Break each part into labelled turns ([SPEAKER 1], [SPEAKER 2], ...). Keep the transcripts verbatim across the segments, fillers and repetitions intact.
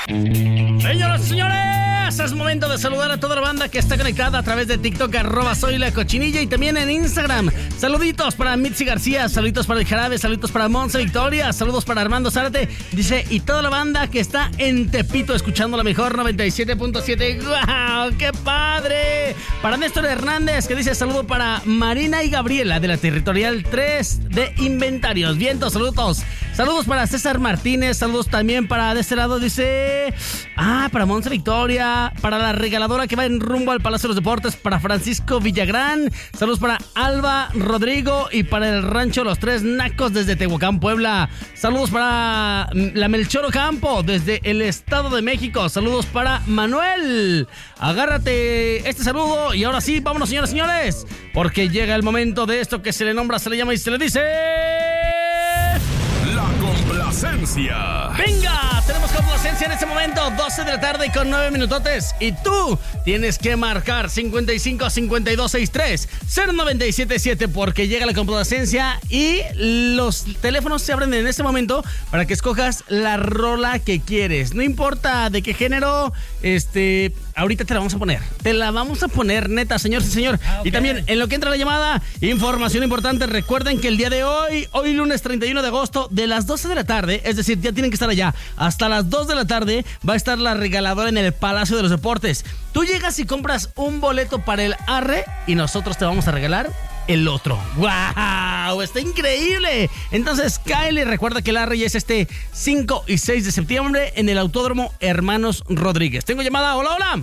[SPEAKER 1] Señoras y señores, es momento de saludar a toda la banda que está conectada a través de TikTok, arroba soy la cochinilla, y también en Instagram. Saluditos para Mitzi García, saluditos para el Jarabe, saluditos para Monza Victoria, saludos para Armando Zárate, dice, y toda la banda que está en Tepito escuchando la mejor noventa y siete punto siete. ¡Guau! ¡Qué padre! Para Néstor Hernández, que dice, saludo para Marina y Gabriela de la Territorial tres de Inventarios. Vientos, saludos. Saludos para César Martínez, saludos también para de este lado, dice, ah, para Monza Victoria, para la regaladora que va en rumbo al Palacio de los Deportes, para Francisco Villagrán, saludos para Alba Rodrigo y para el Rancho Los Tres Nacos desde Tehuacán, Puebla. Saludos para la Melchor Ocampo desde el Estado de México. Saludos para Manuel. Agárrate este saludo y ahora sí, vámonos, señoras y señores, porque llega el momento de esto que se le nombra, se le llama y se le dice...
[SPEAKER 2] Complacencia.
[SPEAKER 1] Venga, tenemos complacencia en este momento, doce de la tarde con nueve minutotes. Y tú tienes que marcar cincuenta y cinco, cincuenta y dos, sesenta y tres, cero noventa y siete siete porque llega la complacencia y los teléfonos se abren en este momento para que escojas la rola que quieres. No importa de qué género, este, ahorita te la vamos a poner. Te la vamos a poner, neta, señor, sí, señor. Ah, okay. Y también, en lo que entra la llamada, información importante. Recuerden que el día de hoy, hoy lunes treinta y uno de agosto, de las doce de la tarde, es decir, ya tienen que estar allá, hasta las dos de la tarde, va a estar la regaladora en el Palacio de los Deportes. Tú llegas y compras un boleto para el Arre y nosotros te vamos a regalar el otro. ¡Wow! ¡Está increíble! Entonces, cáele, recuerda que el Arre ya es este cinco y seis de septiembre en el Autódromo Hermanos Rodríguez. Tengo llamada. Hola, hola.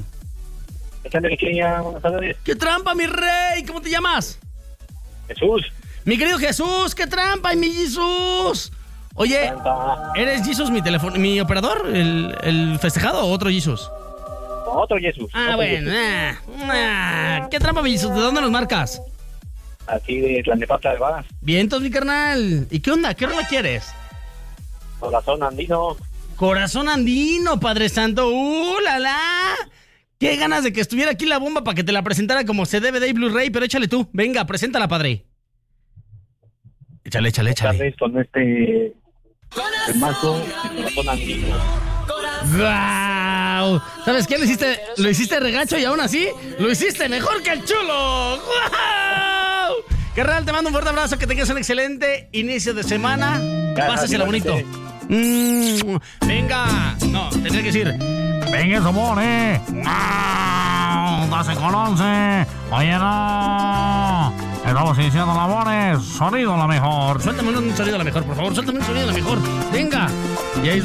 [SPEAKER 1] ¡Qué trampa, mi rey! ¿Cómo te llamas?
[SPEAKER 3] Jesús.
[SPEAKER 1] Mi querido Jesús, ¡qué trampa, mi Jesús! Oye, ¿eres Jesús mi teléfono, mi operador, el, el festejado, o otro Jesús?
[SPEAKER 3] Otro Jesús.
[SPEAKER 1] Ah,
[SPEAKER 3] otro
[SPEAKER 1] bueno.
[SPEAKER 3] Jesús.
[SPEAKER 1] Ah, ah, ¿qué trampa, mi Jesús? ¿De dónde nos marcas?
[SPEAKER 3] Aquí de Tlalnepantla de Vagas.
[SPEAKER 1] Vientos, mi carnal. ¿Y qué onda? ¿Qué rola quieres?
[SPEAKER 3] Corazón andino.
[SPEAKER 1] Corazón andino, Padre Santo. ¡Uh, la, la! Qué ganas de que estuviera aquí la bomba para que te la presentara como se debe de Blu-ray, pero échale tú. Venga, preséntala, padre. Échale, échale, échale.
[SPEAKER 3] Con este... El mazo, Corazón andino.
[SPEAKER 1] ¡Guau! ¿Sabes qué? Lo hiciste, lo hiciste regacho y aún así lo hiciste mejor que el chulo. ¡Guau! Carnal, te mando un fuerte abrazo, que tengas un excelente inicio de semana. Pásasela bonito. Mm, venga. No, tendría que decir...
[SPEAKER 4] Venga, Somone. ¡No! doce con once. Oye, no. Estamos iniciando labores. Sonido la mejor.
[SPEAKER 1] Suéltame un sonido la mejor, por favor. Suéltame un sonido la mejor. Venga. Y ahí